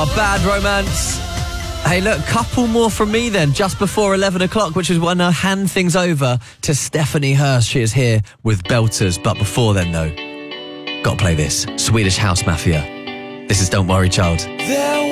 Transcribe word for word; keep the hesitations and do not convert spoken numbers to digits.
Bad Romance. Hey, look, couple more from me then, just before eleven o'clock, which is when I hand things over to Stephanie Hurst. She is here with Belters, but before then, though, gotta play this. Swedish House Mafia. This is Don't Worry, Child. There